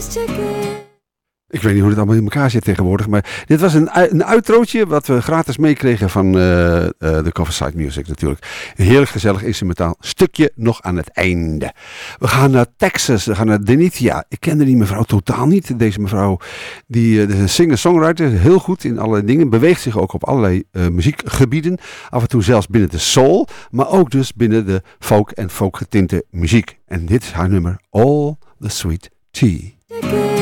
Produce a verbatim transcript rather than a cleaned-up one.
Ik weet niet hoe het allemaal in elkaar zit tegenwoordig. Maar dit was een, een outrootje wat we gratis meekregen van uh, uh, de Coverside Music natuurlijk. Een heerlijk gezellig instrumentaal stukje nog aan het einde. We gaan naar Texas. We gaan naar Denithia. Ik kende die mevrouw totaal niet. Deze mevrouw die uh, is een singer-songwriter. Heel goed in allerlei dingen. Beweegt zich ook op allerlei uh, muziekgebieden. Af en toe zelfs binnen de soul. Maar ook dus binnen de folk en folkgetinte muziek. En dit is haar nummer All the Sweet Tea.